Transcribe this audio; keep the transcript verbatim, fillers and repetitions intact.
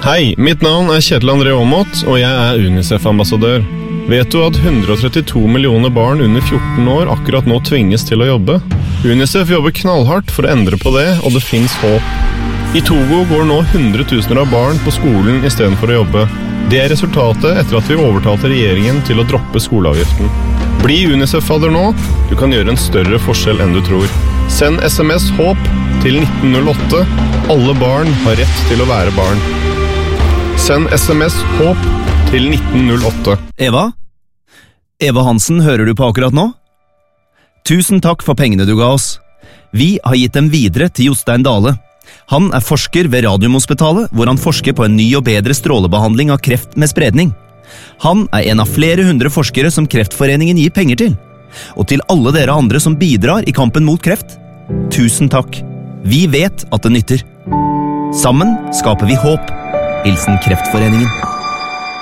Hei, mitt navn er Kjetil André Aamodt, og jeg er UNICEF-ambassadør. Vet du at one hundred thirty-two millioner barn under fjorten år akkurat nå tvinges til å jobbe? UNICEF jobber knallhardt for å endre på det, og det finnes håp. I Togo går nå hundretusener av barn på skolen i stedet for å jobbe. Det er resultatet etter at vi overtalte regjeringen til å droppe skoleavgiften. Bli UNICEF-fadder nå, du kan gjøre en større forskjell enn du tror. Send sms HÅP til nitten null åtte. Alle barn har rett til å være barn. Send sms HÅP til nitten null åtte. Eva? Eva Hansen, hører du på akkurat nå? Tusen takk for pengene du ga oss. Vi har gitt dem videre til Jostein Dale. Han er forsker ved Radiumhospitalet, hvor han forsker på en ny og bedre strålebehandling av kreft med spredning. Han er en av flere hundre forskere som Kreftforeningen gir penger til. Og til alle dere andre som bidrar i kampen mot kreft, tusen takk. Vi vet at det nytter. Sammen skaper vi håp. Hilsen Kreftforeningen.